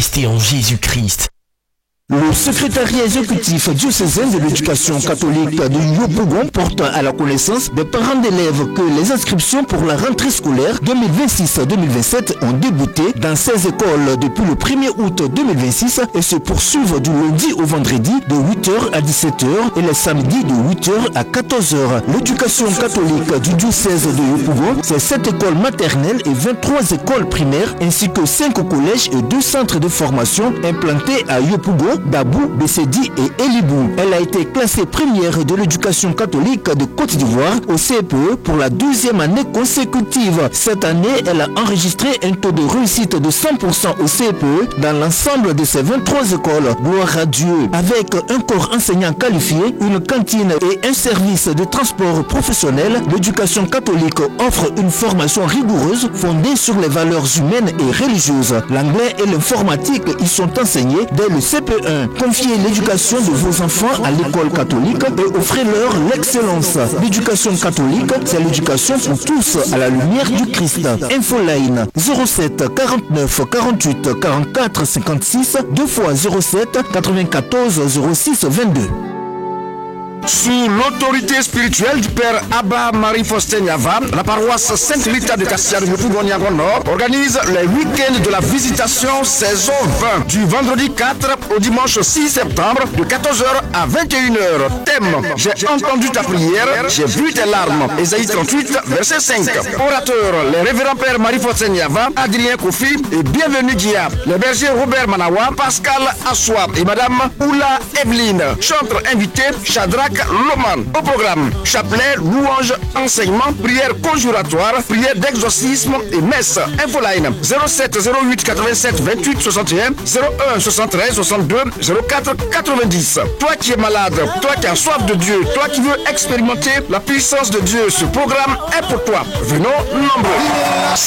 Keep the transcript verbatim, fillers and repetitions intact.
manifestée en Jésus-Christ. Le secrétariat exécutif diocésain de l'éducation catholique de Yopougon porte à la connaissance des parents d'élèves que les inscriptions pour la rentrée scolaire deux mille vingt-six deux mille vingt-sept ont débuté dans seize écoles depuis le premier août deux mille vingt-six et se poursuivent du lundi au vendredi de huit heures à dix-sept heures et les samedis de huit heures à quatorze heures. L'éducation catholique du diocèse de Yopougon, c'est sept écoles maternelles et vingt-trois écoles primaires ainsi que cinq collèges et deux centres de formation implantés à Yopougon, Dabou, Bessedi et Elibou. Elle a été classée première de l'éducation catholique de Côte d'Ivoire au C E P E pour la deuxième année consécutive. Cette année, elle a enregistré un taux de réussite de cent pour cent au C E P E dans l'ensemble de ses vingt-trois écoles. Gloire à Dieu. Avec un corps enseignant qualifié, une cantine et un service de transport professionnel, l'éducation catholique offre une formation rigoureuse fondée sur les valeurs humaines et religieuses. L'anglais et l'informatique y sont enseignés dès le C P un. Confiez l'éducation de vos enfants à l'école catholique et offrez-leur l'excellence. L'éducation catholique, c'est l'éducation pour tous à la lumière du Christ. Infoline zéro sept quarante-neuf quarante-huit quarante-quatre cinquante-six, deux fois zéro sept quatre-vingt-quatorze zéro six vingt-deux. Sous l'autorité spirituelle du Père Abba Marie-Faustin Nyava, la paroisse Sainte-Rita de Cassia de Yopougon-Niagon Nord organise les week-ends de la visitation saison vingt du vendredi quatre au dimanche six septembre de quatorze heures à vingt et une heures. Thème: j'ai entendu ta prière, j'ai vu tes larmes. Ésaïe trente-huit, verset cinq. Orateur: les révérends Père Marie-Faustin Nyava, Adrien Kofi et Bienvenue Dia. Les bergers Robert Manawa, Pascal Assoua et Madame Oula Evelyne. Chantre invité Shadrach Loman. Au programme: chapelet, louange, enseignement, prière conjuratoire, prière d'exorcisme et messe. Infoline zéro sept zéro huit quatre-vingt-sept vingt-huit soixante et un, zéro un soixante-treize soixante-deux zéro quatre quatre-vingt-dix. Toi qui es malade, toi qui as soif de Dieu, toi qui veux expérimenter la puissance de Dieu, ce programme est pour toi. Venons nombreux.